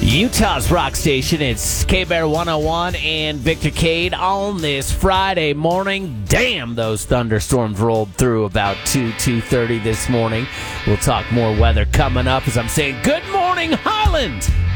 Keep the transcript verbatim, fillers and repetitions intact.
Utah's rock station. It's K-Bear one oh one and Victor Cade on this Friday morning. Damn, those thunderstorms rolled through about two, two thirty this morning. We'll talk more weather coming up as I'm saying good morning, Highland!